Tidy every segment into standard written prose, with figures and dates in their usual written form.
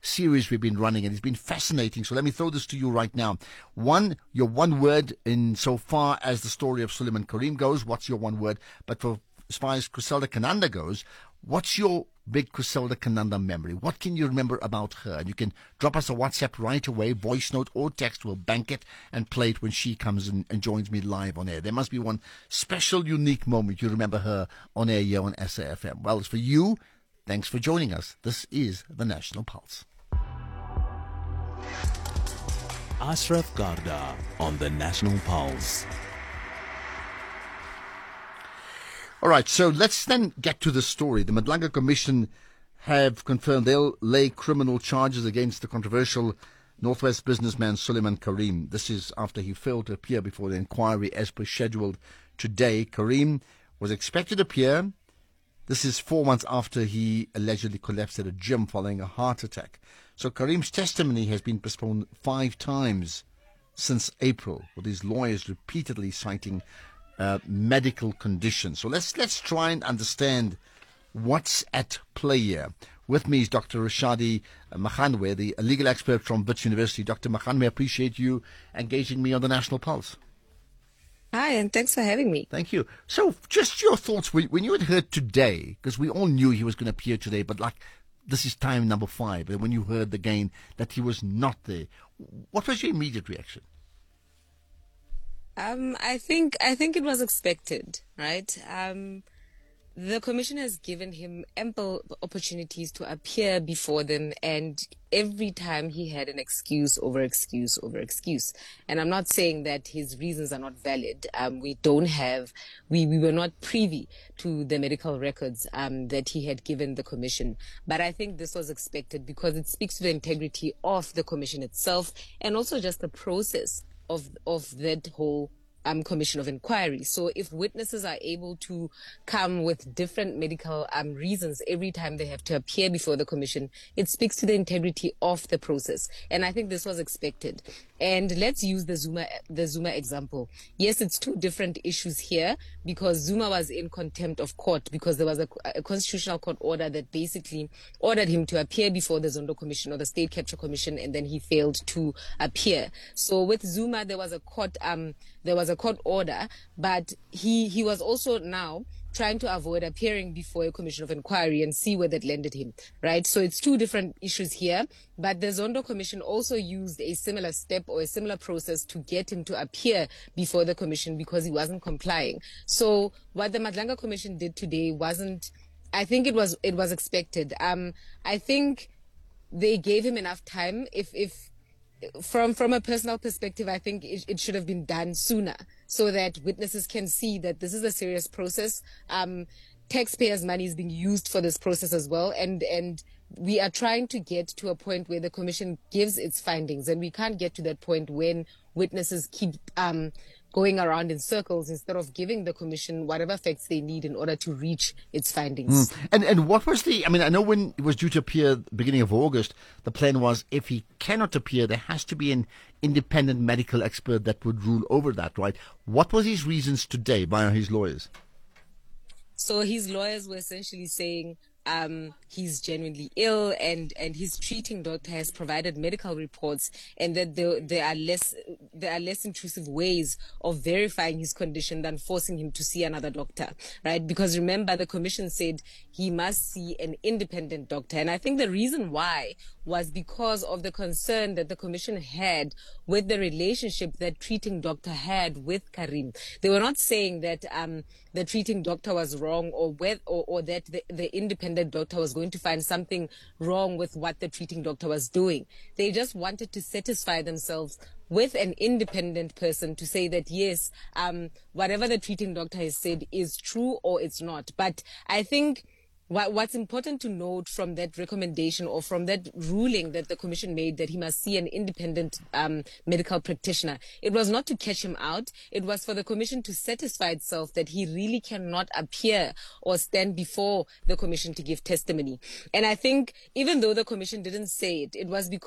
series we've been running, and it's been fascinating. So let me throw this to you right now. Your one word in so far as the story of Suleiman Karim goes. What's your one word? But as far as Griselda Kananda goes, what's your big Griselda Kananda memory? What can you remember about her? And you can drop us a WhatsApp right away, voice note or text. We'll bank it and play it when she comes and joins me live on air. There must be one special, unique moment you remember her on air here on SAFM. Well, it's for you. Thanks for joining us. This is the National Pulse. Ashraf Garda on the National Pulse. All right, so let's then get to the story. The Madlanga Commission have confirmed they'll lay criminal charges against the controversial Northwest businessman Suleiman Karim. This is after he failed to appear before the inquiry as per scheduled today. Karim was expected to appear. This is 4 months after he allegedly collapsed at a gym following a heart attack. So Karim's testimony has been postponed 5 times since April, with his lawyers repeatedly citing medical conditions. So let's try and understand what's at play here. With me is Dr. Rashadi Makhanwe, the legal expert from Wits University. Dr. Makhanwe, I appreciate you engaging me on the National Pulse. Hi, and thanks for having me. Thank you. So just your thoughts when you had heard today, because we all knew he was going to appear today, but this is time number 5, and when you heard again that he was not there, what was your immediate reaction? I think it was expected, right? The commission has given him ample opportunities to appear before them, and every time he had an excuse over excuse over excuse. And I'm not saying that his reasons are not valid. We were not privy to the medical records that he had given the commission. But I think this was expected because it speaks to the integrity of the commission itself, and also just the process of that whole commission of inquiry. So if witnesses are able to come with different medical reasons every time they have to appear before the commission, it speaks to the integrity of the process. And I think this was expected. And let's use the Zuma example. Yes, it's 2 different issues here because Zuma was in contempt of court because there was a constitutional court order that basically ordered him to appear before the Zondo Commission or the State Capture Commission, and then he failed to appear. So with Zuma, there was a court order, but he was also now trying to avoid appearing before a commission of inquiry and see where that landed him, right? So it's 2 different issues here, but the Zondo Commission also used a similar step or a similar process to get him to appear before the commission because he wasn't complying. So what the Madlanga Commission did today I think it was expected. I think they gave him enough time. If from a personal perspective, I think it should have been done sooner so that witnesses can see that this is a serious process. Taxpayers' money is being used for this process as well. And we are trying to get to a point where the commission gives its findings. And we can't get to that point when witnesses keep going around in circles instead of giving the commission whatever facts they need in order to reach its findings. And what was I know when it was due to appear beginning of August, the plan was if he cannot appear, there has to be an independent medical expert that would rule over that, right? What was his reasons today by his lawyers? So his lawyers were essentially saying he's genuinely ill and his treating doctor has provided medical reports, and that there are less intrusive ways of verifying his condition than forcing him to see another doctor, right? Because remember, the commission said he must see an independent doctor. And I think the reason why was because of the concern that the commission had with the relationship that treating doctor had with Karim. They were not saying that the treating doctor was wrong or that the independent doctor was going to find something wrong with what the treating doctor was doing. They just wanted to satisfy themselves with an independent person to say that, yes, whatever the treating doctor has said is true or it's not. But I think what's important to note from that recommendation or from that ruling that the commission made that he must see an independent medical practitioner, it was not to catch him out. It was for the commission to satisfy itself that he really cannot appear or stand before the commission to give testimony. And I think even though the commission didn't say it, it was because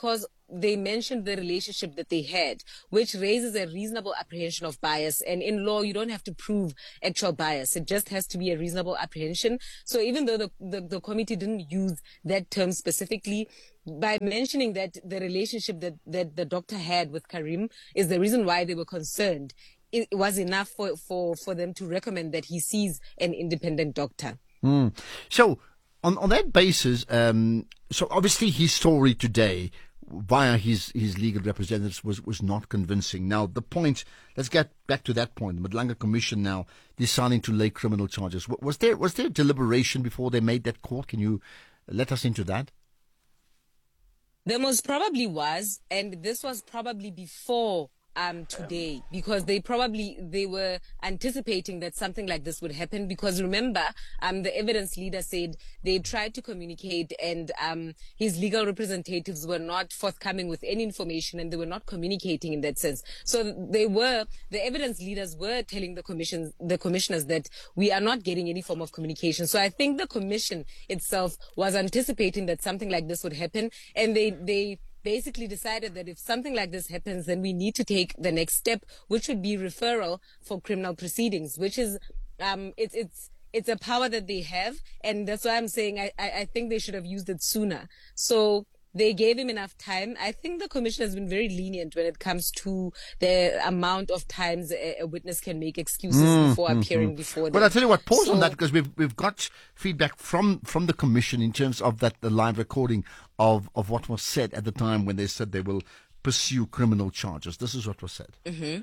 they mentioned the relationship that they had, which raises a reasonable apprehension of bias. And in law, you don't have to prove actual bias. It just has to be a reasonable apprehension. So even though the committee didn't use that term specifically, by mentioning that the relationship that the doctor had with Karim is the reason why they were concerned, it was enough for them to recommend that he sees an independent doctor. So on that basis, so obviously his story today via his legal representatives was not convincing. Now the point, let's get back to that point. The Madlanga Commission now deciding to lay criminal charges. Was there deliberation before they made that call? Can you let us into that? There most probably was, and this was probably before today, because they were anticipating that something like this would happen, because remember, the evidence leader said they tried to communicate, and his legal representatives were not forthcoming with any information, and they were not communicating in that sense. So the evidence leaders were telling the commissioners that we are not getting any form of communication. So I think the commission itself was anticipating that something like this would happen, and they basically decided that if something like this happens, then we need to take the next step, which would be referral for criminal proceedings, which is, it's a power that they have. And that's why I'm saying I think they should have used it sooner. So they gave him enough time. I think the commission has been very lenient when it comes to the amount of times a witness can make excuses before appearing before them. But I'll tell you what, pause on that, because we've got feedback from the commission in terms of the live recording of what was said at the time when they said they will pursue criminal charges. This is what was said. Mm-hmm.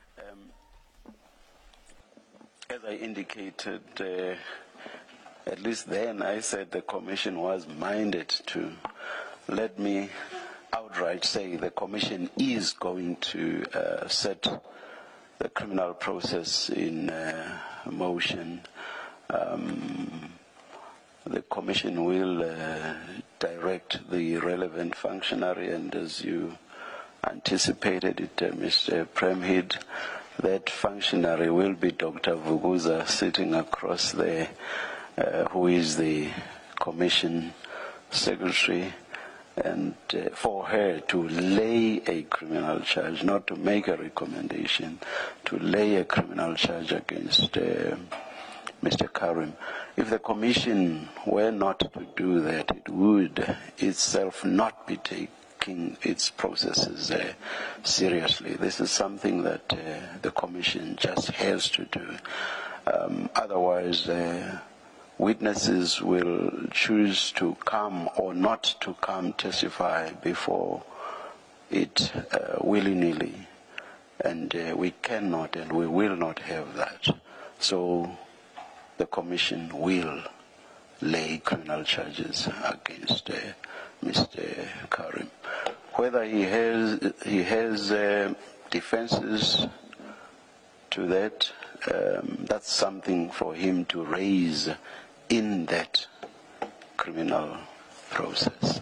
As I indicated, at least then I said the commission was minded to. Let me outright say the commission is going to set the criminal process in motion. The commission will direct the relevant functionary, and as you anticipated it, Mr. Premhid, that functionary will be Dr. Vuguza, sitting across there, who is the commission secretary. And for her to lay a criminal charge, not to make a recommendation, to lay a criminal charge against Mr. Karim. If the commission were not to do that, it would itself not be taking its processes seriously. This is something that the commission just has to do. Otherwise, witnesses will choose to come or not to come testify before it willy-nilly. And we cannot and we will not have that. So the commission will lay criminal charges against Mr. Karim. Whether he has defenses to that, that's something for him to raise in that criminal process.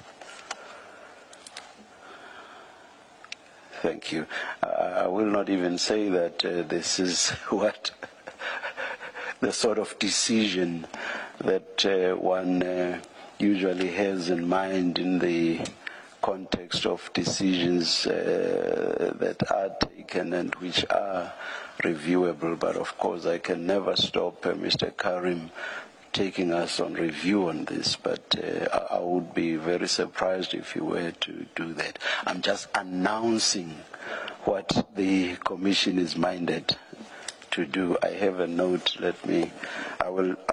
Thank you. I will not even say that this is what the sort of decision that one usually has in mind in the context of decisions that are taken and which are reviewable. But of course, I can never stop Mr. Karim taking us on review on this, but I would be very surprised if he were to do that. I'm just announcing what the commission is minded to do. I have a note. I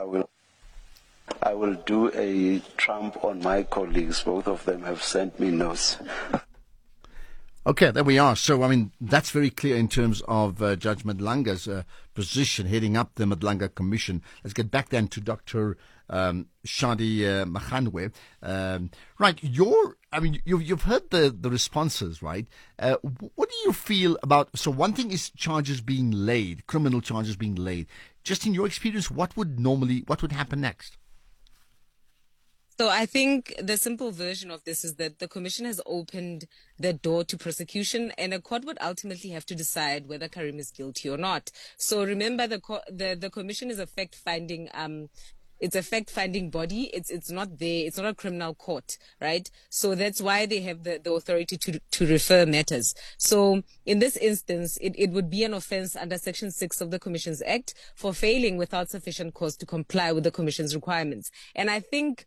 will do a trump on my colleagues. Both of them have sent me notes. Okay, there we are. So, I mean, that's very clear in terms of Judge Madlanga's position heading up the Madlanga Commission. Let's get back then to Dr. Shadi Makhanwe. Right, you've heard the responses, right? What do you feel about, so one thing is charges being laid, criminal charges being laid. Just in your experience, what would happen next? So I think the simple version of this is that the commission has opened the door to prosecution, and a court would ultimately have to decide whether Karim is guilty or not. So remember, the commission is a fact-finding it's a fact-finding body. It's not there. It's not a criminal court, right? So that's why they have the authority to refer matters. So in this instance, it would be an offense under Section 6 of the Commissions Act for failing without sufficient cause to comply with the Commission's requirements. And I think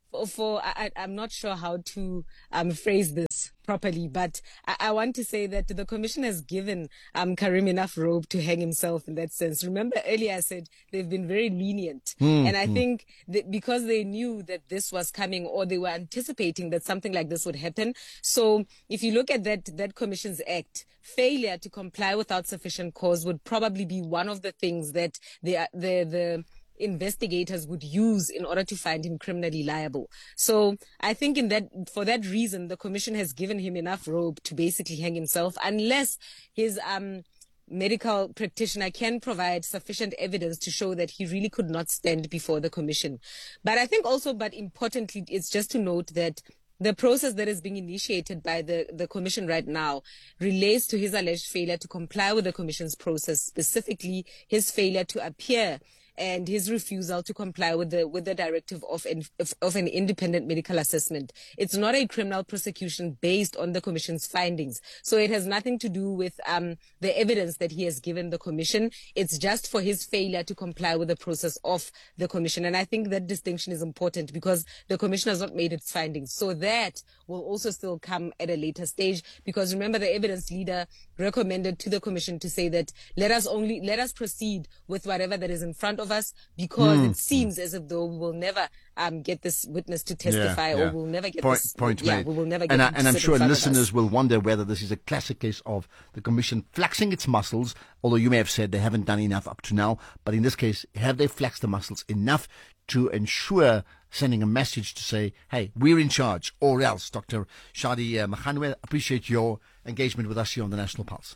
I'm not sure how to phrase this properly, but I want to say that the Commission has given Karim enough rope to hang himself in that sense. Remember earlier I said they've been very lenient. And I think that because they knew that this was coming, or they were anticipating that something like this would happen. So if you look at that Commissions Act, failure to comply without sufficient cause would probably be one of the things that the investigators would use in order to find him criminally liable. So I think for that reason, the Commission has given him enough rope to basically hang himself, unless his medical practitioner can provide sufficient evidence to show that he really could not stand before the Commission. But I think also, but importantly, it's just to note that the process that is being initiated by the Commission right now relates to his alleged failure to comply with the Commission's process, specifically his failure to appear and his refusal to comply with the directive of an independent medical assessment. It's not a criminal prosecution based on the Commission's findings. So it has nothing to do with the evidence that he has given the Commission. It's just for his failure to comply with the process of the Commission. And I think that distinction is important because the Commission has not made its findings. So that will also still come at a later stage, because remember, the evidence leader recommended to the Commission to say that let us proceed with whatever that is in front of us, because it seems as if though we will never get this witness to testify, or we'll never get point made. We will never get and I'm sure listeners will wonder whether this is a classic case of the Commission flexing its muscles, although you may have said they haven't done enough up to now. But in this case, have they flexed the muscles enough to ensure sending a message to say, hey, we're in charge, or else? Dr. Shadi Makhanwe, appreciate your engagement with us here on the National Pulse.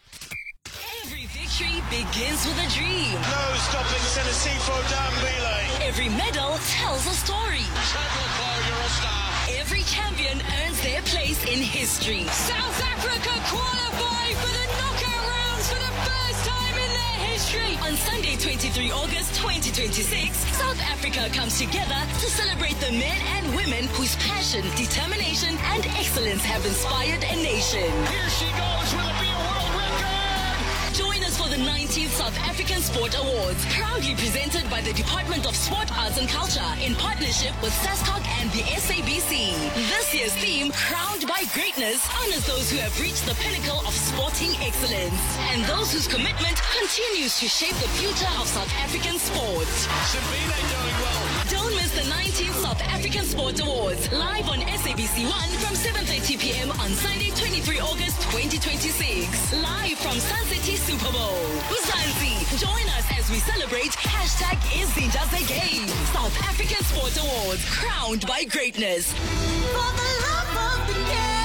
Every victory begins with a dream. No stopping Tennessee for Dambele. Every medal tells a story. You're a star. Every champion earns their place in history. South Africa qualify for the knockout rounds for the first time in their history. On Sunday, 23 August 2026, South Africa comes together to celebrate the men and women whose passion, determination, and excellence have inspired a nation. Here she goes. Will it be a world record? Join us for the 19th South African Sport Awards, proudly presented by the Department of Sport, Arts and Culture in partnership with SASCOC and the SABC. This year's theme, Crowned by Greatness, honors those who have reached the pinnacle of sporting excellence and those whose commitment continues to shape the future of South African sport. Sabine doing well. Don't miss the 19th South African Sport Awards, live on SABC 1 from 7:30 p.m. on Sunday, 23 August 2026. Live from Sun City Super Bowl. Mzansi, join us as we celebrate #Izinjaze Games. South African Sport Awards, crowned by greatness. For the love of the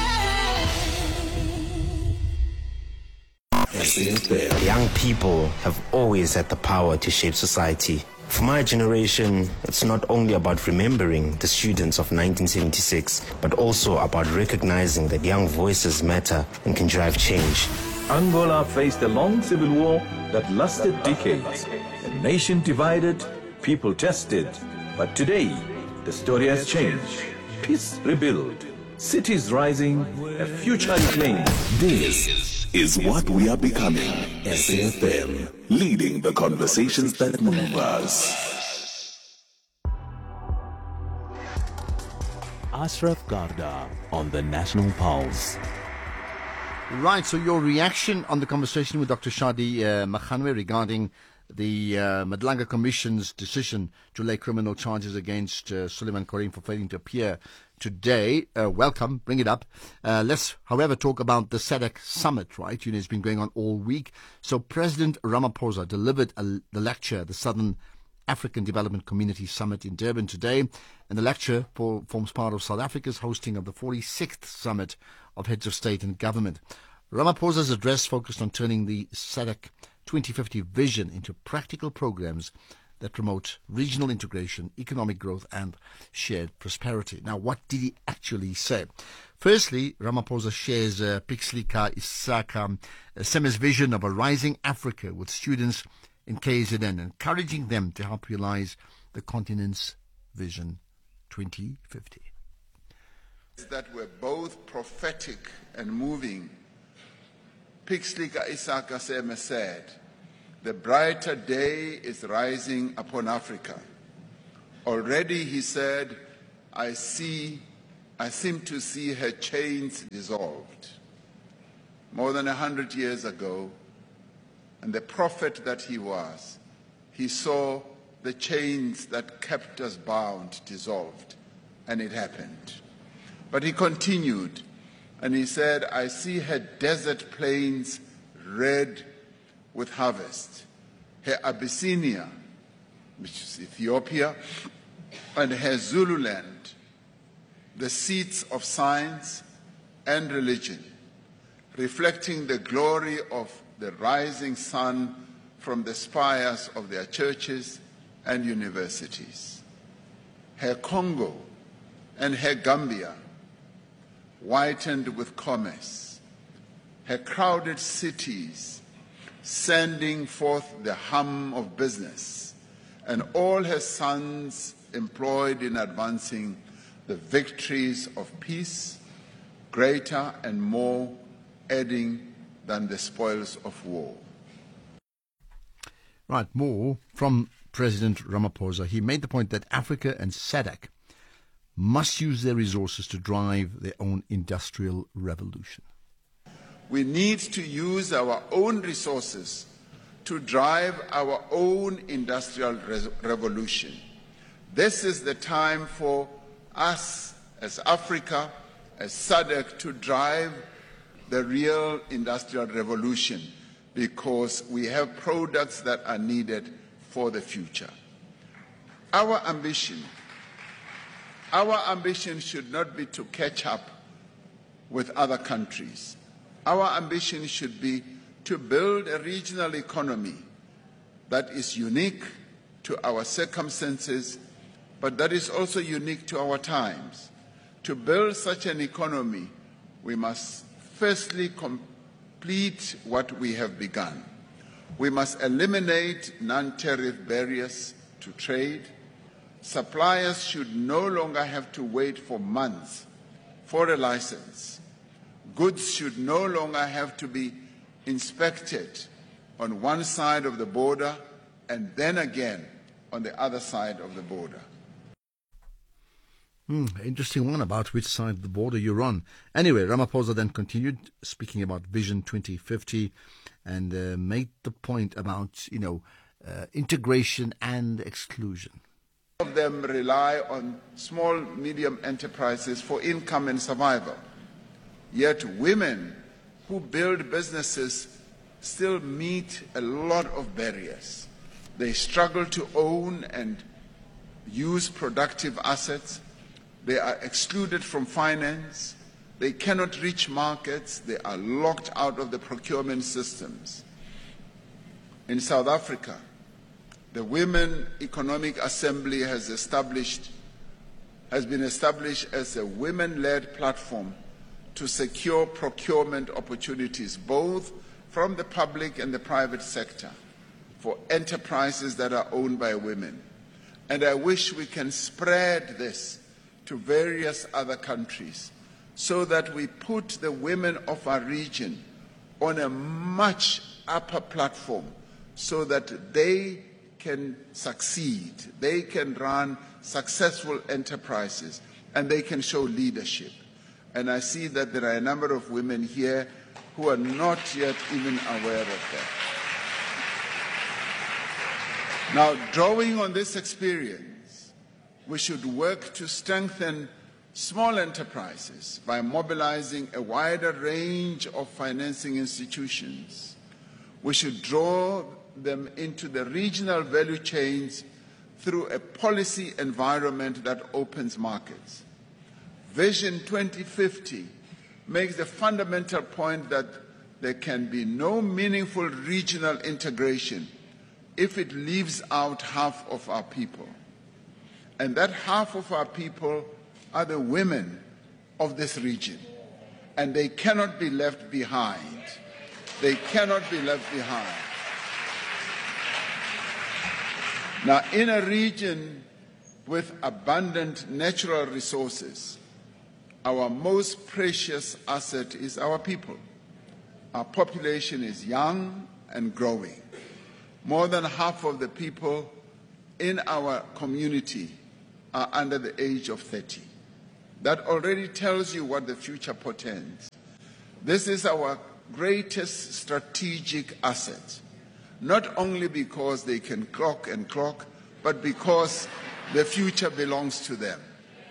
game. Young people have always had the power to shape society. For my generation, it's not only about remembering the students of 1976, but also about recognizing that young voices matter and can drive change. Angola faced a long civil war that lasted decades. A nation divided, people tested. But today, the story has changed. Peace rebuilt, cities rising, a future reclaimed. This is what we are becoming. SAFM, leading the conversations that move us. Ashraf Garda on the National Pulse. Right, so your reaction on the conversation with Dr. Shadi Makhanwe regarding the Madlanga Commission's decision to lay criminal charges against Suleiman Karim for failing to appear today. Welcome, bring it up. Let's, however, talk about the SADC summit, right? You know, it's been going on all week. So President Ramaphosa delivered the lecture, the Southern African Development Community Summit in Durban today. And the lecture forms part of South Africa's hosting of the 46th Summit of Heads of State and Government. Ramaphosa's address focused on turning the SADC 2050 vision into practical programs that promote regional integration, economic growth and shared prosperity. Now, what did he actually say? Firstly, Ramaphosa shares Pixlika Isaka Seme's vision of a rising Africa with students in KZN, encouraging them to help realize the continent's Vision 2050. That were both prophetic and moving. Pixlika Isaka Seme said, "The brighter day is rising upon Africa." Already, he said, I seem to see her chains dissolved. More than 100 years ago, and the prophet that he was, he saw the chains that kept us bound dissolved, and it happened. But he continued, and he said, I see her desert plains red with harvest, her Abyssinia, which is Ethiopia, and her Zululand, the seats of science and religion, reflecting the glory of the rising sun from the spires of their churches and universities. Her Congo and her Gambia, whitened with commerce, her crowded cities sending forth the hum of business, and all her sons employed in advancing the victories of peace, greater and more adding than the spoils of war. Right, more from President Ramaphosa. He made the point that Africa and SADC must use their resources to drive their own industrial revolution. We need to use our own resources to drive our own industrial revolution. This is the time for us as Africa, as SADC, to drive the real industrial revolution, because we have products that are needed for the future. Our ambition should not be to catch up with other countries. Our ambition should be to build a regional economy that is unique to our circumstances, but that is also unique to our times. To build such an economy, we must firstly complete what we have begun. We must eliminate non-tariff barriers to trade. Suppliers should no longer have to wait for months for a license. Goods should no longer have to be inspected on one side of the border and then again on the other side of the border. Interesting one about which side of the border you're on. Anyway, Ramaphosa then continued speaking about Vision 2050 and made the point about, integration and exclusion. Of them rely on small, medium enterprises for income and survival. Yet women who build businesses still meet a lot of barriers. They struggle to own and use productive assets. They are excluded from finance. They cannot reach markets. They are locked out of the procurement systems. In South Africa, the Women Economic Assembly has been established as a women-led platform to secure procurement opportunities, both from the public and the private sector, for enterprises that are owned by women. And I wish we can spread this to various other countries so that we put the women of our region on a much upper platform so that they can succeed, they can run successful enterprises, and they can show leadership. And I see that there are a number of women here who are not yet even aware of that. Now, drawing on this experience, we should work to strengthen small enterprises by mobilizing a wider range of financing institutions. We should draw them into the regional value chains through a policy environment that opens markets. Vision 2050 makes the fundamental point that there can be no meaningful regional integration if it leaves out half of our people. And that half of our people are the women of this region. And they cannot be left behind. They cannot be left behind. Now, in a region with abundant natural resources, our most precious asset is our people. Our population is young and growing. More than half of the people in our community are under the age of 30. That already tells you what the future portends. This is our greatest strategic asset, not only because they can clock and clock, but because the future belongs to them.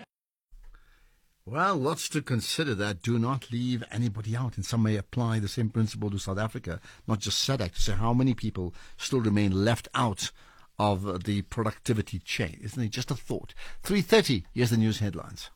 Well, lots to consider that. Do not leave anybody out. And some may apply the same principle to South Africa, not just SADC, to say how many people still remain left out of the productivity chain. Isn't it just a thought? 3:30, here's the news headlines.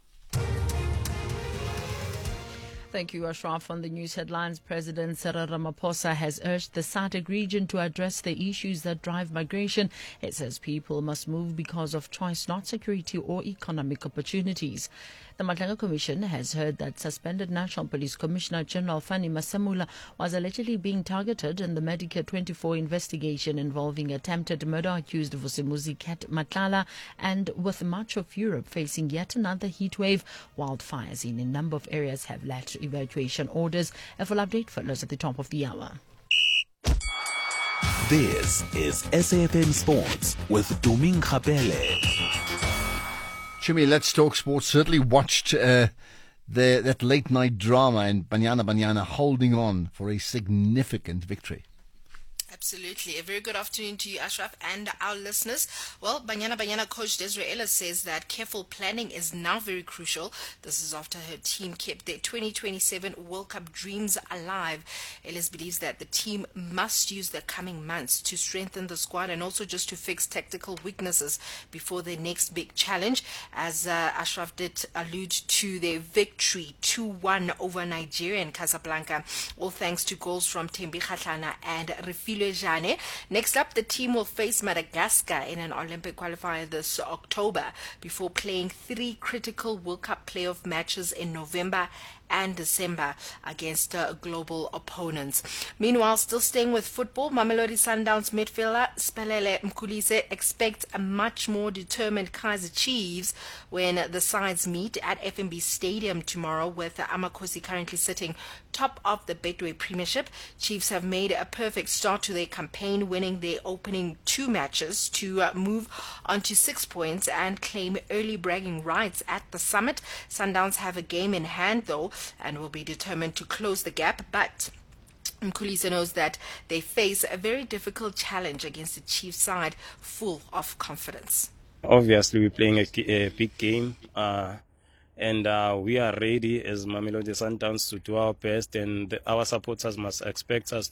Thank you, Ashraf. On the news headlines, President Cyril Ramaphosa has urged the SADC region to address the issues that drive migration. It says people must move because of choice, not security or economic opportunities. The Madlanga Commission has heard that suspended National Police Commissioner General Fani Masamula was allegedly being targeted in the Medicare 24 investigation involving attempted murder accused Vusimuzi Ket Matlala, and with much of Europe facing yet another heatwave, wildfires in a number of areas have led to evacuation orders. A full update follows at the top of the hour. This is SAFM Sports with Duming Kapele. Chimmy, let's talk sports. Certainly watched that late night drama and Banyana holding on for a significant victory. Absolutely. A very good afternoon to you, Ashraf, and our listeners. Well, Banyana coach Desiree Ellis says that careful planning is now very crucial. This is after her team kept their 2027 World Cup dreams alive. Ellis believes that the team must use the coming months to strengthen the squad and also just to fix tactical weaknesses before their next big challenge. As Ashraf did allude to their victory 2-1 over Nigeria in Casablanca, all thanks to goals from Thembi Kgatlana and Refilwe Jane. Next up, the team will face Madagascar in an Olympic qualifier this October before playing 3 critical World Cup playoff matches in November and December against global opponents. Meanwhile, still staying with football, Mamelodi Sundowns midfielder Spelele Mkhulise expects a much more determined Kaizer Chiefs when the sides meet at FNB Stadium tomorrow, with Amakhosi currently sitting top of the Betway Premiership. Chiefs have made a perfect start to their campaign, winning their opening 2 matches to move on to 6 points and claim early bragging rights at the summit. Sundowns have a game in hand, though, and will be determined to close the gap, but Mkhulise knows that they face a very difficult challenge against the Chiefs side full of confidence. Obviously, we're playing a big game, and we are ready as Mamelodi Sundowns to do our best, and our supporters must expect us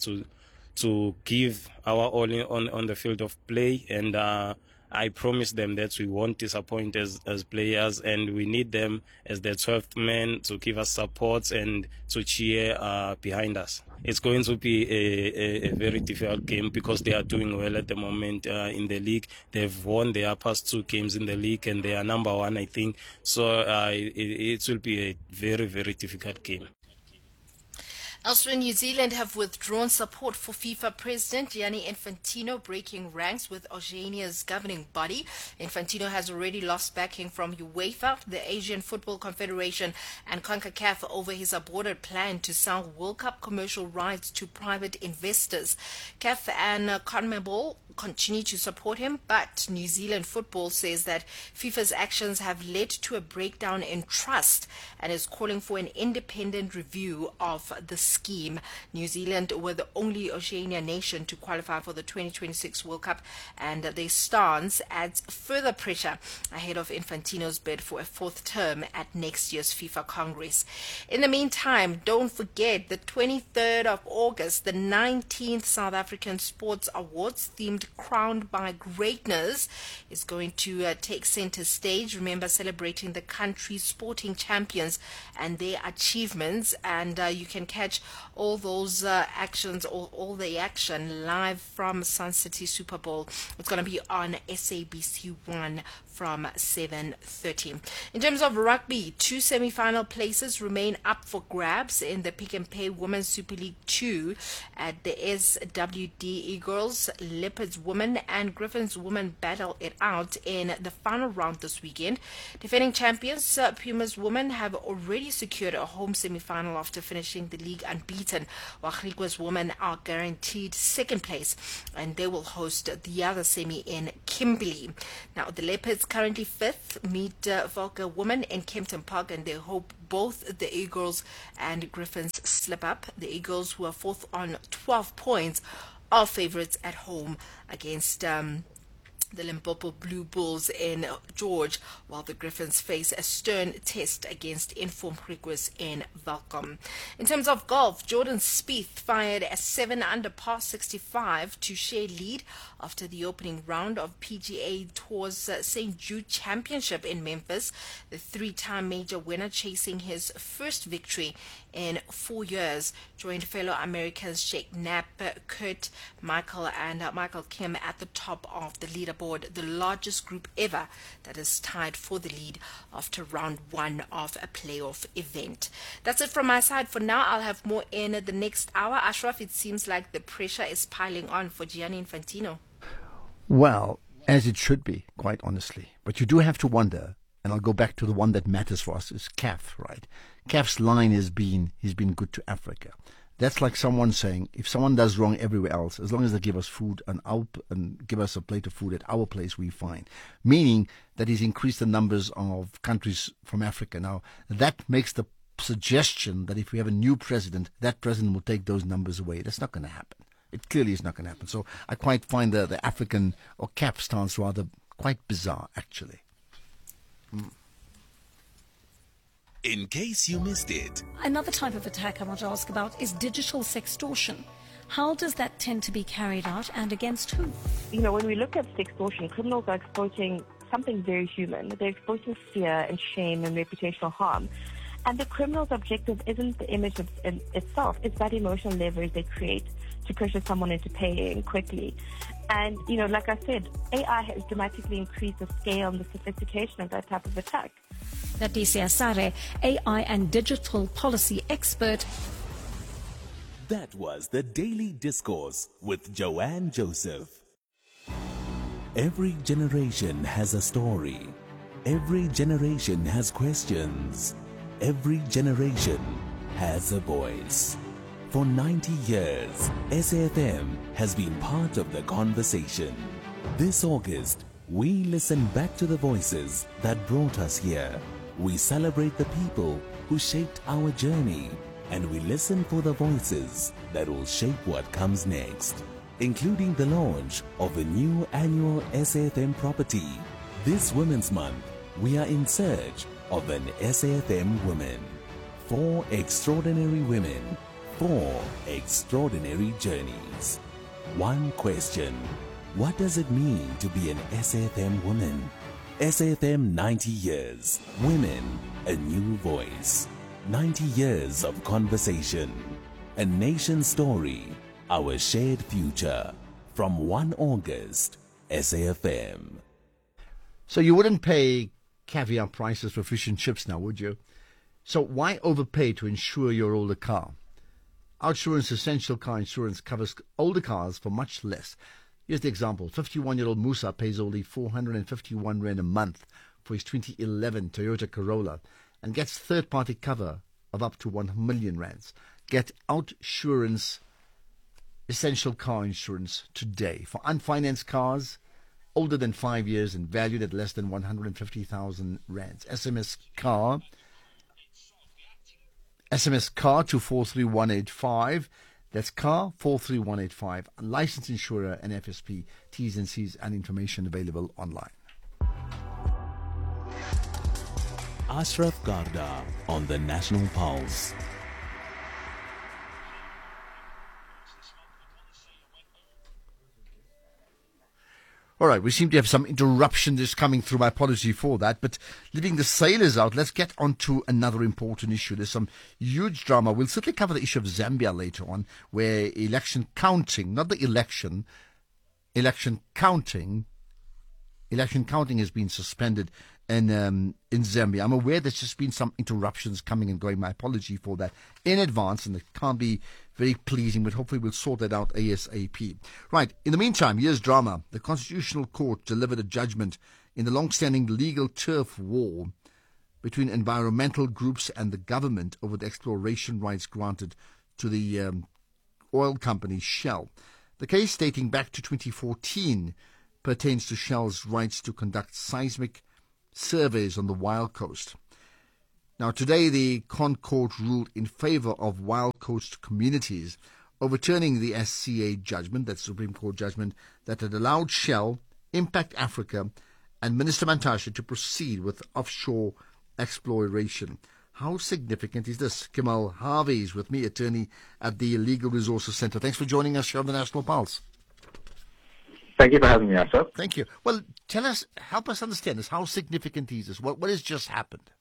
to give our all on the field of play, and I promise them that we won't disappoint as players, and we need them as the 12th man to give us support and to cheer behind us. It's going to be a very difficult game because they are doing well at the moment in the league. They've won their past 2 games in the league and they are number 1, I think. So it will be a very, very difficult game. Elsewhere, New Zealand have withdrawn support for FIFA President Gianni Infantino, breaking ranks with Oceania's governing body. Infantino has already lost backing from UEFA, the Asian Football Confederation, and CONCACAF over his aborted plan to sell World Cup commercial rights to private investors. CAF and CONMEBOL continue to support him, but New Zealand football says that FIFA's actions have led to a breakdown in trust and is calling for an independent review of the scheme. New Zealand were the only Oceania nation to qualify for the 2026 World Cup, and their stance adds further pressure ahead of Infantino's bid for a 4th term at next year's FIFA Congress. In the meantime, don't forget the 23rd of August, the 19th South African Sports Awards themed Crowned by Greatness is going to take center stage. Remember, celebrating the country's sporting champions and their achievements, and you can catch all those actions, all the action live from Sun City Super Bowl. It's going to be on SABC 1 from 7:30. In terms of rugby, 2 semi-final places remain up for grabs in the Pick and Pay Women's Super League 2 at the SWD Eagles, Leopards Women and Griffins Women battle it out in the final round this weekend. Defending champions Pumas Women have already secured a home semi-final after finishing the league unbeaten, while Griquas Women are guaranteed second place and they will host the other semi in Kimberley. Now the Leopards currently fifth meet Volker Women in Kempton Park, and they hope both the Eagles and Griffins slip up. The Eagles, who are fourth on 12 points, are favourites at home against the Limpopo Blue Bulls in George, while the Griffins face a stern test against Inform Griquas in Welkom. In terms of golf, Jordan Spieth fired a 7-under par 65 to share lead after the opening round of PGA Tour's St. Jude Championship in Memphis. The three-time major winner, chasing his first victory in 4 years, joined fellow Americans Jake Knapp, Kurt Michael and Michael Kim at the top of the leaderboard, the largest group ever that is tied for the lead after round one of a playoff event. That's it from my side for now. I'll have more in the next hour. Ashraf, it seems like the pressure is piling on for Gianni Infantino. Well, as it should be, quite honestly. But you do have to wonder, and I'll go back to the one that matters for us, is CAF, right? CAF's line has been, he's been good to Africa. That's like someone saying, if someone does wrong everywhere else, as long as they give us food and give us a plate of food at our place, we fine. Meaning that he's increased the numbers of countries from Africa. Now, that makes the suggestion that if we have a new president, that president will take those numbers away. That's not going to happen. It clearly is not going to happen. So I quite find the African or CAF stance rather quite bizarre, actually. In case you missed it. Another type of attack I want to ask about is digital sextortion. How does that tend to be carried out and against who? You know, when we look at sextortion, criminals are exploiting something very human. They're exploiting fear and shame and reputational harm. And the criminal's objective isn't the image itself, it's that emotional leverage they create to pressure someone into paying quickly. And, you know, like I said, AI has dramatically increased the scale and the sophistication of that type of attack. Leticia Sare, AI and digital policy expert. That was the Daily Discourse with Joanne Joseph. Every generation has a story. Every generation has questions. Every generation has a voice. For 90 years, SAFM has been part of the conversation. This August, we listen back to the voices that brought us here. We celebrate the people who shaped our journey, and we listen for the voices that will shape what comes next, including the launch of a new annual SAFM property. This Women's Month, we are in search of an SAFM woman. 4 extraordinary women, 4 extraordinary journeys. One question: what does it mean to be an SAFM woman? SAFM 90 years. Women, a new voice. 90 years of conversation. A nation story. Our shared future. From 1 August, SAFM. So you wouldn't pay caviar prices for fish and chips now, would you? So why overpay to insure your older car? Outsurance Essential Car Insurance covers older cars for much less. Here's the example. 51-year-old Musa pays only 451 Rand a month for his 2011 Toyota Corolla and gets third-party cover of up to 1 million rands. Get Outsurance Essential Car Insurance today for unfinanced cars older than 5 years and valued at less than 150,000 rands. SMS car to 43185. That's car 43185. Licensed insurer and FSP. T's and C's and information available online. Ashraf Garda on the National Pulse. All right, we seem to have some interruption just coming through. My apology for that. But leaving the sailors out, let's get on to another important issue. There's some huge drama. We'll certainly cover the issue of Zambia later on, where election counting, not the election counting election counting has been suspended in Zambia. I'm aware there's just been some interruptions coming and going. My apology for that in advance, and it can't be very pleasing, but hopefully we'll sort that out ASAP. Right, in the meantime, here's drama. The Constitutional Court delivered a judgment in the long-standing legal turf war between environmental groups and the government over the exploration rights granted to the oil company Shell. The case, dating back to 2014, pertains to Shell's rights to conduct seismic surveys on the Wild Coast. Now, today the Court ruled in favor of Wild Coast communities, overturning the SCA judgment, that Supreme Court judgment, that had allowed Shell, Impact Africa, and Minister Mantashe to proceed with offshore exploration. How significant is this? Kemal Harvey is with me, attorney at the Legal Resources Centre. Thanks for joining us here on the National Pulse. Thank you for having me, Ashraf. Thank you. Well, help us understand this. How significant is this? What has just happened?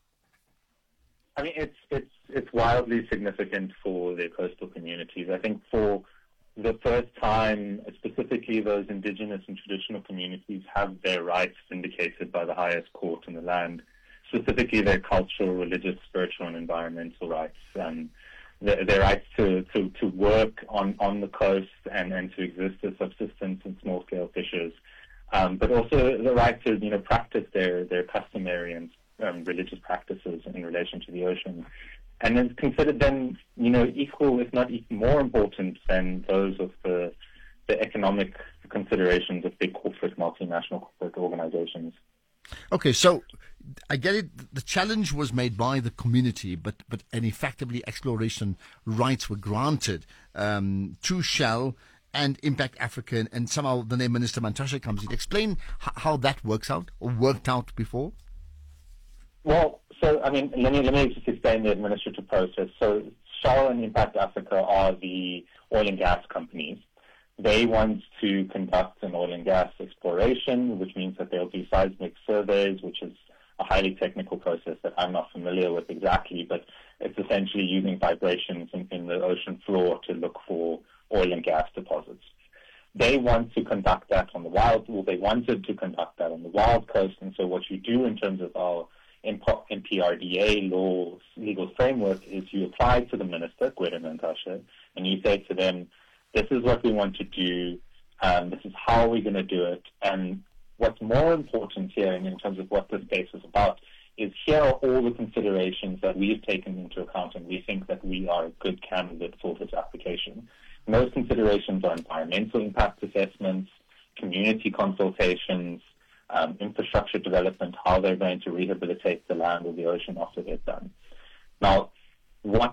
I mean, it's wildly significant for the coastal communities. I think for the first time, specifically those indigenous and traditional communities have their rights vindicated by the highest court in the land, specifically their cultural, religious, spiritual, and environmental rights. Their rights to work on the coast and to exist as subsistence and small-scale fishers, but also the right to practice their customary and religious practices in relation to the ocean, and it's considered then equal, if not even more important than those of the economic considerations of big corporate, multinational corporate organizations. Okay, so I get it. The challenge was made by the community, but effectively exploration rights were granted to Shell and Impact Africa, and somehow the name Minister Mantashe comes in. Explain how that works out or worked out before. Well, so I mean, let me just explain the administrative process. So Shell and Impact Africa are the oil and gas companies. They want to conduct an oil and gas exploration, which means that they'll do seismic surveys, which is a highly technical process that I'm not familiar with exactly, but it's essentially using vibrations in the ocean floor to look for oil and gas deposits. They want to conduct that on the they wanted to conduct that on the Wild Coast, and so what you do in terms of our MPRDA laws, legal framework, is you apply to the minister, Gwede Mantashe, and you say to them, this is what we want to do, this is how we're going to do it, and what's more important here in terms of what this case is about is here are all the considerations that we've taken into account, and we think that we are a good candidate for this application. And those considerations are environmental impact assessments, community consultations, infrastructure development, how they're going to rehabilitate the land or the ocean after they're done. Now, what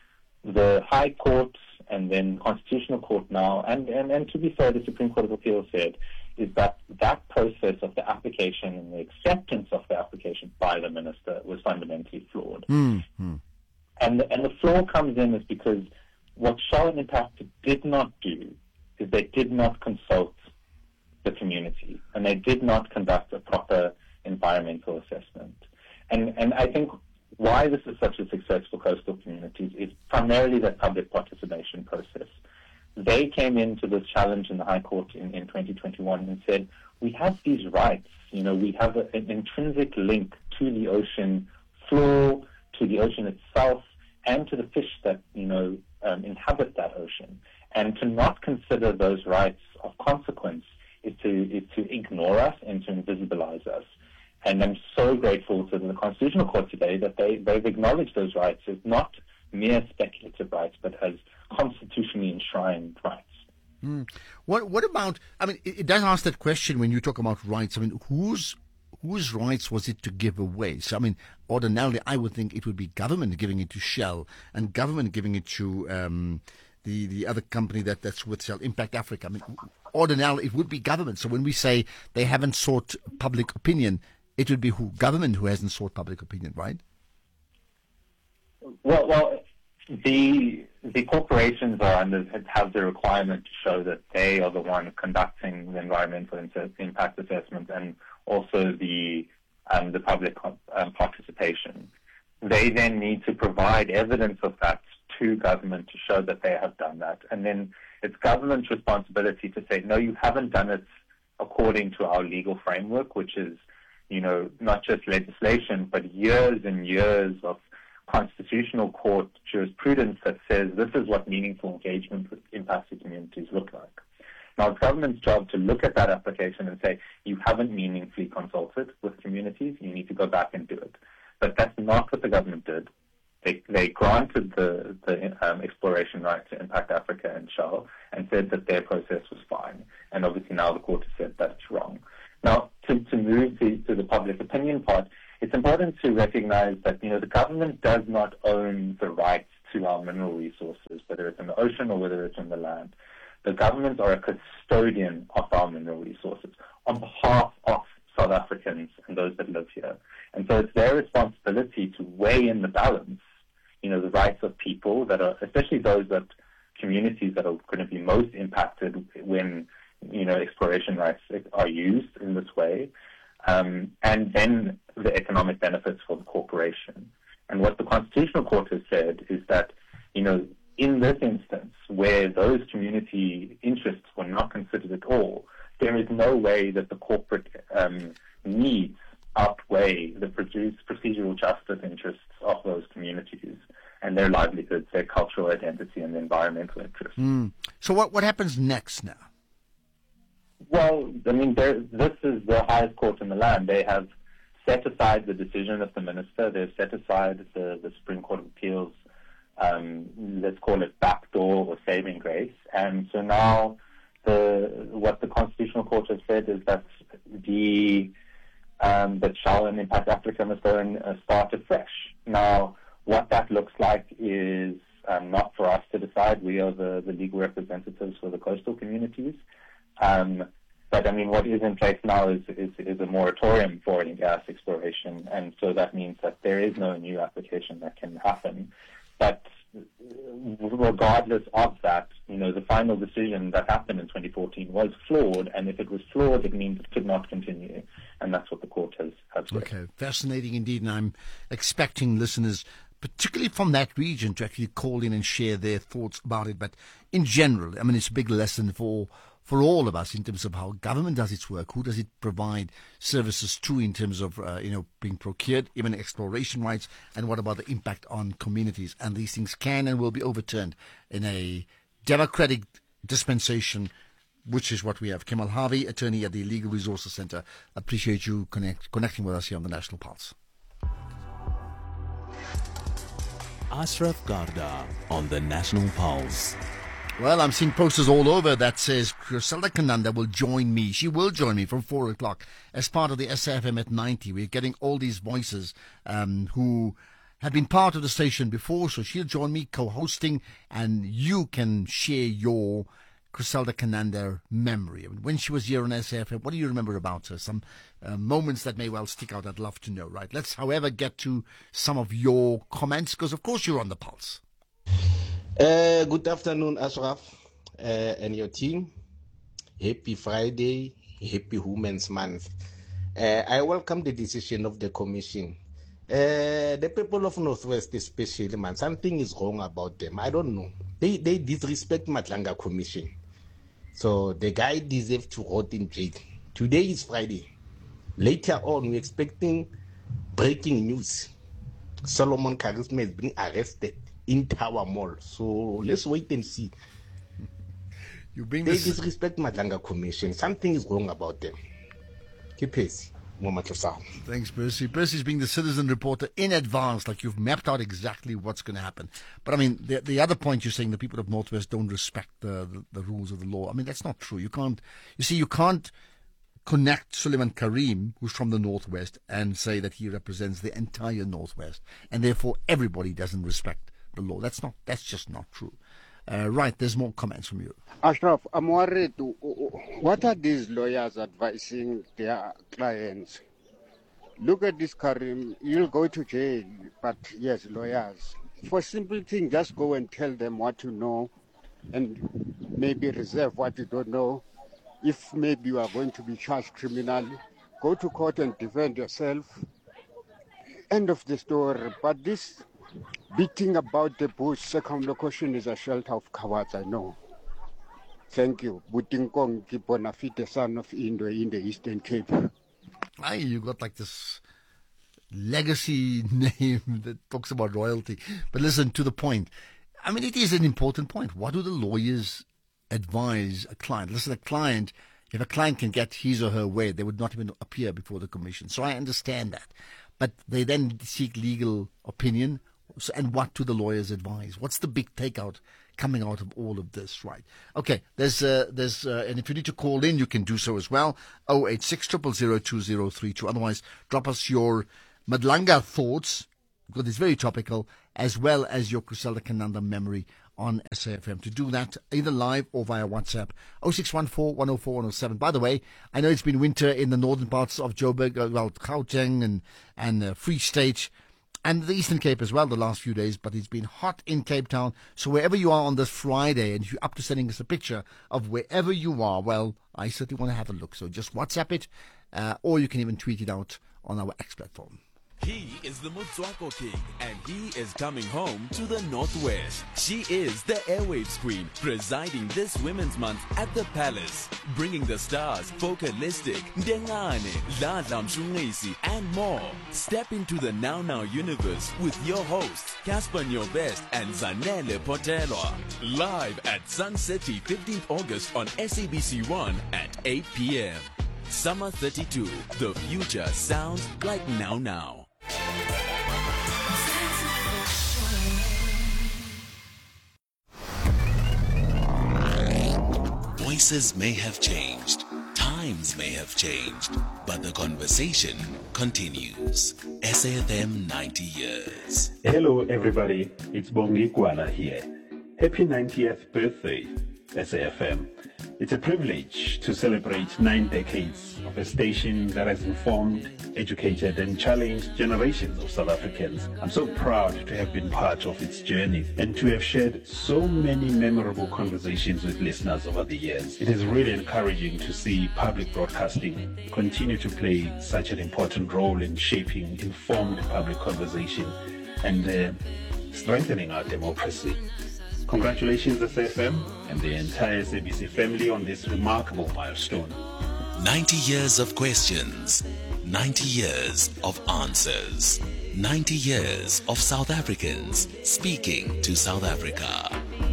the High Court and then Constitutional Court now, and to be fair, the Supreme Court of Appeal said, is that that process of the application and the acceptance of the application by the minister was fundamentally flawed. Mm-hmm. And the flaw comes in is because what Shell and Impact did not do is they did not consult the community, and they did not conduct a proper environmental assessment. And I think why this is such a success for coastal communities is primarily the public participation process. They came into this challenge in the High Court in 2021 and said, we have these rights, we have an intrinsic link to the ocean floor, to the ocean itself, and to the fish that, inhabit that ocean. And to not consider those rights of consequence is to ignore us and to invisibilize us. And I'm so grateful to the Constitutional Court today that they've acknowledged those rights as not mere speculative rights, but as constitutionally enshrined rights. Mm. What about, I mean, it does ask that question when you talk about rights. I mean, whose rights was it to give away? So, I mean, ordinarily, I would think it would be government giving it to Shell and government giving it to the other company that's with Shell, Impact Africa. I mean, ordinarily, it would be government. So when we say they haven't sought public opinion, it would be government who hasn't sought public opinion, right? Well, the corporations have the requirement to show that they are the one conducting the environmental impact assessment and also the public participation. They then need to provide evidence of that to government to show that they have done that. And then it's government's responsibility to say, no, you haven't done it according to our legal framework, which is, not just legislation, but years and years of constitutional court jurisprudence that says this is what meaningful engagement with impacted communities look like. Now, it's government's job to look at that application and say, you haven't meaningfully consulted with communities, you need to go back and do it. But that's not what the government did. They granted the exploration right to Impact Africa and Shell and said that their process was fine. And obviously now the court has said that's wrong. Now, to move to the public opinion part, it's important to recognize that, the government does not own the rights to our mineral resources, whether it's in the ocean or whether it's in the land. The governments are a custodian of our mineral resources on behalf of South Africans and those that live here. And so it's their responsibility to weigh in the balance, the rights of people that are, especially those communities that are going to be most impacted when, exploration rights are used in this way, and then the economic benefits for the corporation. And what the Constitutional Court has said is that, in this instance, where those community interests were not considered at all, there is no way that the corporate needs outweigh the procedural justice interests of those communities and their livelihoods, their cultural identity, and their environmental interests. So what happens next now? Well, this is the highest court in the land. They have set aside the decision of the minister. They've set aside the Supreme Court of Appeals, let's call it backdoor or saving grace. And so now what the Constitutional Court has said is that that Shell and Impact Africa must go and start afresh. Now, what that looks like is not for us to decide. We are the legal representatives for the coastal communities. But what is in place now is a moratorium for oil and gas exploration, and so that means that there is no new application that can happen. But regardless of that, the final decision that happened in 2014 was flawed, and if it was flawed, it means it could not continue, and that's what the court has said. Okay, fascinating indeed, and I'm expecting listeners, particularly from that region, to actually call in and share their thoughts about it. But in general, it's a big lesson for all of us in terms of how government does its work, who does it provide services to in terms of, being procured, even exploration rights, and what about the impact on communities. And these things can and will be overturned in a democratic dispensation, which is what we have. Kemal Harvey, attorney at the Legal Resources Centre. Appreciate you connecting with us here on the National Pulse. Ashraf Garda on the National Pulse. Well, I'm seeing posters all over that says Griselda Kananda will join me. She will join me from 4 o'clock as part of the SAFM at 90. We're getting all these voices who have been part of the station before, so she'll join me co-hosting, and you can share your Griselda Kananda memory. When she was here on SAFM, what do you remember about her? Some moments that may well stick out. I'd love to know, right? Let's, however, get to some of your comments, because, of course, you're on the pulse. Good afternoon, Ashraf and your team. Happy Friday, happy Women's Month. I welcome the decision of the Commission. The people of Northwest especially, man, something is wrong about them. I don't know. They disrespect Madlanga Commission. So the guy deserves to rot in jail. Today is Friday. Later on, we're expecting breaking news. Solomon Charisma is being arrested in Tower Mall. So let's wait and see. They disrespect Madlanga Commission. Something is wrong about them. Keep pace. Thanks, Percy. Percy's being the citizen reporter in advance, like you've mapped out exactly what's going to happen. But the other point you're saying, the people of Northwest don't respect the rules of the law. That's not true. You can't connect Suleiman Karim, who's from the Northwest, and say that he represents the entire Northwest, and therefore everybody doesn't respect the law. That's just not true. Right, there's more comments from you. Ashraf, I'm worried. What are these lawyers advising their clients? Look at this, Karim. You'll go to jail. But yes, lawyers. For simple thing, just go and tell them what you know and maybe reserve what you don't know. If maybe you are going to be charged criminally, go to court and defend yourself. End of the story. But this beating about the bush, circumlocution is a shelter of cowards, I know. Thank you. Butinkong Kiponafite, son of Indwe in the Eastern Cape. Aye, you got like this legacy name that talks about royalty. But listen, to the point. I mean, it is an important point. What do the lawyers advise a client? Listen, a client, if a client can get his or her way, they would not even appear before the commission. So I understand that. But they then seek legal opinion. So, and what do the lawyers advise? What's the big takeout coming out of all of this, right? Okay, and if you need to call in, you can do so as well. 086 000 2032. Otherwise, drop us your Madlanga thoughts, because it's very topical, as well as your Griselda Kananda memory on SAFM. To do that, either live or via WhatsApp, 0614 104 107. By the way, I know it's been winter in the northern parts of Joburg, Gauteng and Free State, and the Eastern Cape as well the last few days, but it's been hot in Cape Town. So wherever you are on this Friday, and if you're up to sending us a picture of wherever you are, well, I certainly want to have a look. So just WhatsApp it, or you can even tweet it out on our X platform. He is the Motswako King, and he is coming home to the Northwest. She is the Airwaves Queen, presiding this Women's Month at the Palace, bringing the stars Focalistic, Dengane, Ladla Mshungisi, and more. Step into the Now Now universe with your hosts, Casper Nyobest and Zanele Potelwa. Live at Sun City, 15th August on SABC1 at 8 p.m. Summer 32, the future sounds like Now Now. Voices may have changed, times may have changed, but the conversation continues. SAFM 90 years. Hello everybody, it's Bongi Kwala here. Happy 90th birthday, SAFM. It's a privilege to celebrate 9 decades of a station that has informed, educated, and challenged generations of South Africans. I'm so proud to have been part of its journey and to have shared so many memorable conversations with listeners over the years. It is really encouraging to see public broadcasting continue to play such an important role in shaping informed public conversation and strengthening our democracy. Congratulations, SAFM, and the entire SABC family on this remarkable milestone. 90 years of questions, 90 years of answers, 90 years of South Africans speaking to South Africa.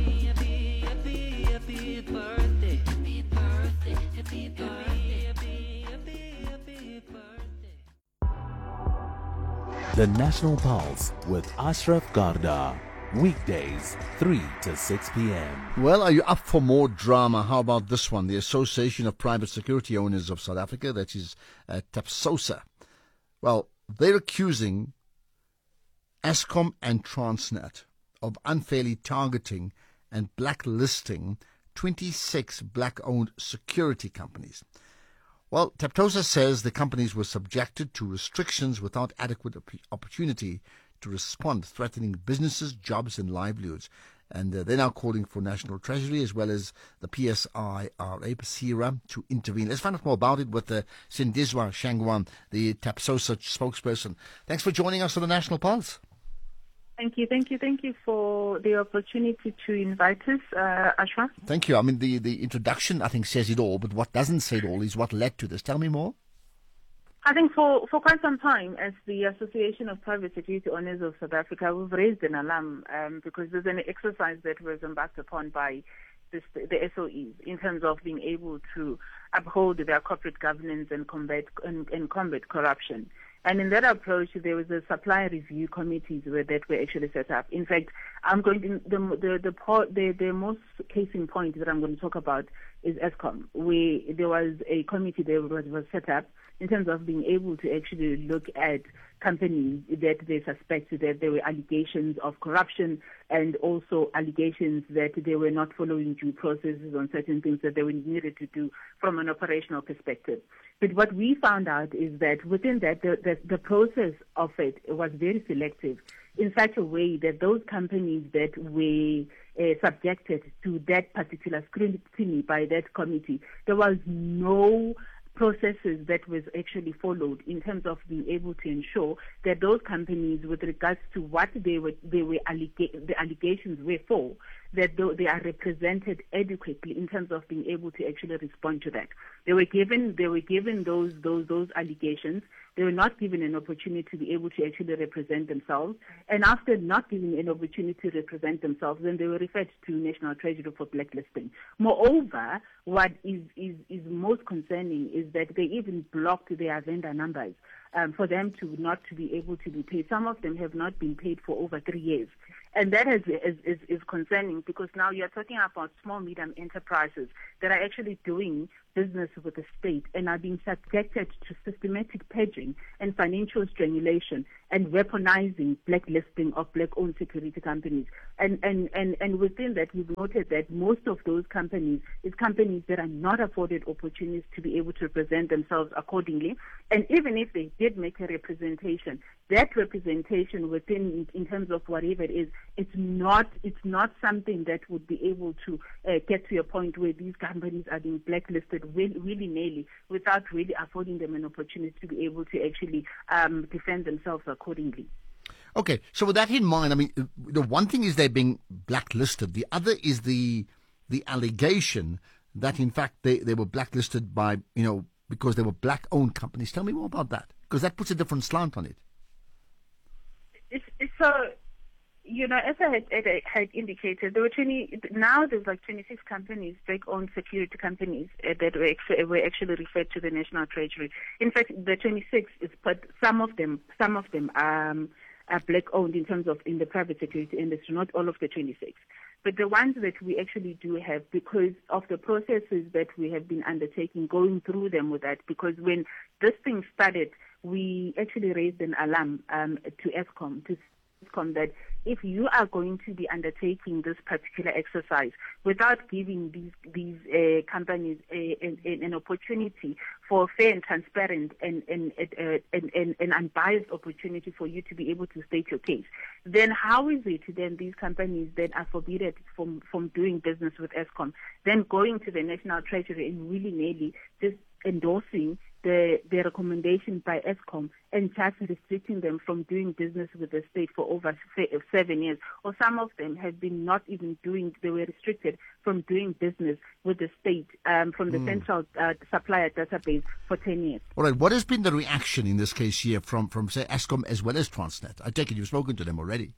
The National Pulse with Ashraf Garda. Weekdays, 3 to 6 p.m. Well, are you up for more drama? How about this one? The Association of Private Security Owners of South Africa, that is TAPSOSA. Well, they're accusing Eskom and Transnet of unfairly targeting and blacklisting 26 black-owned security companies. Well, TAPSOSA says the companies were subjected to restrictions without adequate opportunity to respond, threatening businesses, jobs and livelihoods. And they're now calling for National Treasury as well as the PSIRA, PSIRA, to intervene. Let's find out more about it with Sindizwa Shangwan, the TAPSOSA spokesperson. Thanks for joining us on the National Pulse. Thank you for the opportunity to invite us, Ashraf. Thank you. I mean, the introduction, I think, says it all, but what doesn't say it all is what led to this. Tell me more. I think for quite some time, as the Association of Private Security Owners of South Africa, we've raised an alarm because there's an exercise that was embarked upon by the SOEs in terms of being able to uphold their corporate governance and combat corruption. And in that approach, there was a supply review committees that were actually set up. In fact, I'm going to, the most casing point that I'm going to talk about is Eskom. There was a committee that was set up in terms of being able to actually look at companies that they suspected that there were allegations of corruption and also allegations that they were not following due processes on certain things that they were needed to do from an operational perspective. But what we found out is that within that, the process of it was very selective in such a way that those companies that were subjected to that particular scrutiny by that committee, there was no processes that was actually followed in terms of being able to ensure that those companies, with regards to what the allegations were for, that they are represented adequately in terms of being able to actually respond to that. They were given those allegations. They were not given an opportunity to be able to actually represent themselves. And after not giving an opportunity to represent themselves, then they were referred to National Treasury for blacklisting. Moreover, what is most concerning is that they even blocked their vendor numbers for them to not to be able to be paid. Some of them have not been paid for over 3 years. And that is concerning, because now you're talking about small, medium enterprises that are actually doing business with the state and are being subjected to systematic purging and financial strangulation and weaponizing blacklisting of black-owned security companies. And within that, we've noted that most of those companies is companies that are not afforded opportunities to be able to represent themselves accordingly. And even if they did make a representation, that representation within, in terms of whatever it is, it's not something that would be able to get to a point where these companies are being blacklisted willy-nilly without really affording them an opportunity to be able to actually defend themselves accordingly. Okay, so with that in mind, I mean, the one thing is they're being blacklisted. The other is the allegation that, in fact, they were blacklisted by, because they were black-owned companies. Tell me more about that, because that puts a different slant on it. So, as I had indicated, there were there's like 26 companies, black-owned security companies that were actually referred to the National Treasury. In fact, the 26 but some of them are black-owned in terms of in the private security industry, not all of the 26. But the ones that we actually do have, because of the processes that we have been undertaking, going through them with that, because when this thing started, we actually raised an alarm to Eskom, that if you are going to be undertaking this particular exercise without giving these companies an opportunity for fair and transparent and unbiased opportunity for you to be able to state your case, then how is it then these companies that are forbidden from doing business with Eskom then going to the National Treasury and willy-nilly just endorsing the recommendation by Eskom and just restricting them from doing business with the state for over 7 years? Or some of them have been not even they were restricted from doing business with the state from the central supplier database for 10 years. All right, what has been the reaction in this case here from say, Eskom as well as Transnet? I take it you've spoken to them already.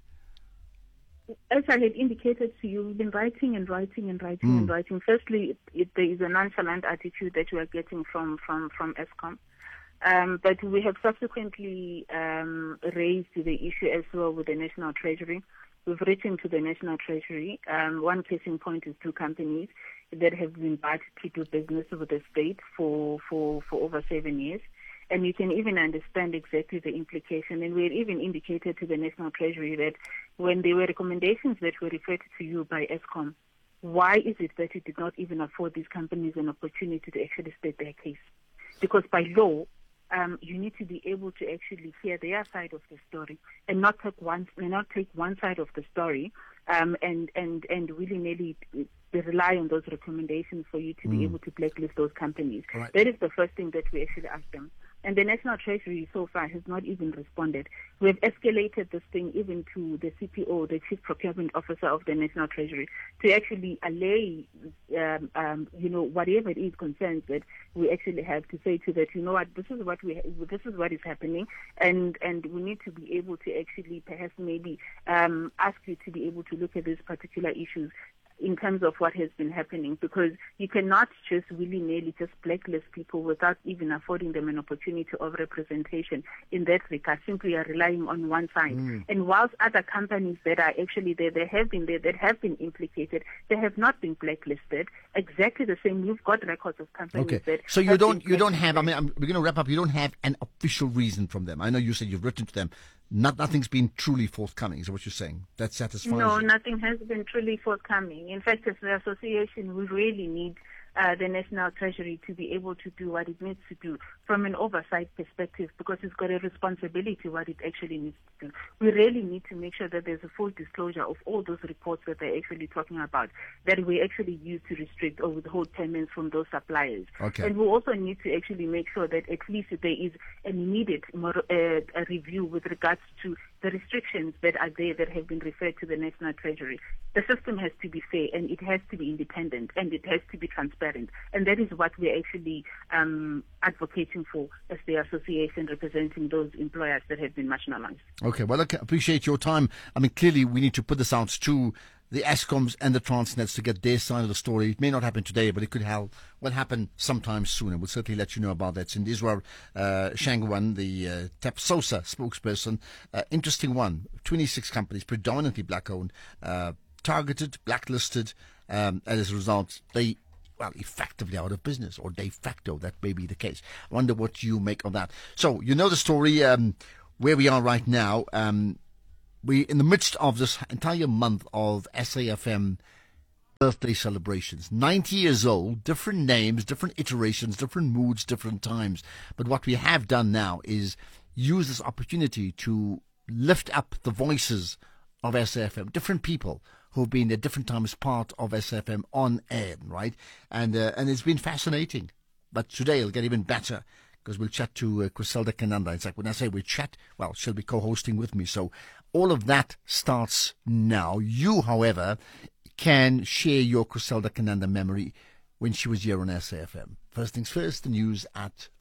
As I had indicated to you, we've been writing and writing. Firstly, there is a nonchalant attitude that we are getting from Eskom. But we have subsequently raised the issue as well with the National Treasury. We've written to the National Treasury. One case in point is 2 companies that have been invited to do business with the state for over 7 years. And you can even understand exactly the implication. And we had even indicated to the National Treasury that when there were recommendations that were referred to you by Eskom, why is it that you did not even afford these companies an opportunity to actually state their case? Because by law, you need to be able to actually hear their side of the story and not take one side of the story and willy-nilly rely on those recommendations for you to be able to blacklist those companies. Right. That is the first thing that we actually asked them. And the National Treasury so far has not even responded. We have escalated this thing even to the CPO, the Chief Procurement Officer of the National Treasury, to actually allay, whatever it is concerns that we actually have, to say to that, this is what is happening, and we need to be able to actually perhaps maybe ask you to be able to look at these particular issues in terms of what has been happening, because you cannot just willy-nilly just blacklist people without even affording them an opportunity of representation in that regard. Simply are relying on one side. And whilst other companies that are actually there, that have been implicated, they have not been blacklisted. Exactly the same. We've got records of companies that. So you don't have. I mean, we're going to wrap up. You don't have an official reason from them. I know you said you've written to them. Nothing's been truly forthcoming, is what you're saying. That satisfies you? No, nothing has been truly forthcoming. In fact, as the association, we really need the National Treasury to be able to do what it needs to do from an oversight perspective, because it's got a responsibility what it actually needs to do. We really need to make sure that there's a full disclosure of all those reports that they're actually talking about, that we actually use to restrict or withhold payments from those suppliers. Okay. And we also need to actually make sure that at least there is an immediate a review with regards to the restrictions that are there that have been referred to the National Treasury. The system has to be fair, and it has to be independent, and it has to be transparent. And that is what we're actually advocating for as the association representing those employers that have been marginalized. Okay, well, I appreciate your time. I mean, clearly we need to put this out to the Escoms and the Transnets to get their side of the story. It may not happen today, but it could happen sometime soon, and we'll certainly let you know about that. Sindizwa Shangwan, the TAPSOSA spokesperson, interesting one. 26 companies, predominantly black-owned, targeted, blacklisted, and as a result, they effectively out of business, or de facto, that may be the case. I wonder what you make of that. So, you know the story, where we are right now. We're in the midst of this entire month of SAFM birthday celebrations. 90 years old, different names, different iterations, different moods, different times. But what we have done now is use this opportunity to lift up the voices of SAFM, different people who've been at different times part of SAFM on air, right? And it's been fascinating. But today it'll get even better, because we'll chat to Griselda Kananda. It's like when I say we chat, well, she'll be co-hosting with me. So all of that starts now. You, however, can share your Griselda Kananda memory when she was here on SAFM. First things first, the news at